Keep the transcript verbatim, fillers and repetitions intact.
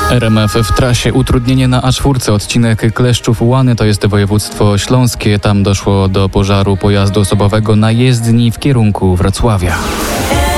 R M F w trasie. Utrudnienie na A cztery, odcinek Kleszczów-Łany, to jest województwo śląskie. Tam doszło do pożaru pojazdu osobowego na jezdni w kierunku Wrocławia.